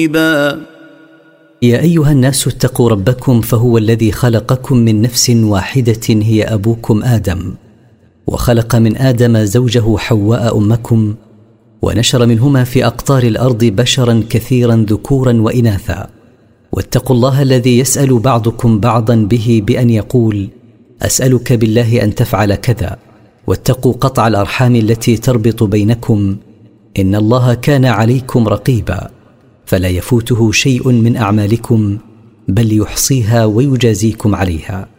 يا أيها الناس اتقوا ربكم، فهو الذي خلقكم من نفس واحدة هي أبوكم آدم، وخلق من آدم زوجه حواء أمكم، ونشر منهما في أقطار الأرض بشرا كثيرا ذكورا وإناثا. واتقوا الله الذي يسأل بعضكم بعضا به بأن يقول: أسألك بالله أن تفعل كذا. واتقوا قطع الأرحام التي تربط بينكم، إن الله كان عليكم رقيبا. فلا يفوته شيء من أعمالكم، بل يحصيها ويجازيكم عليها.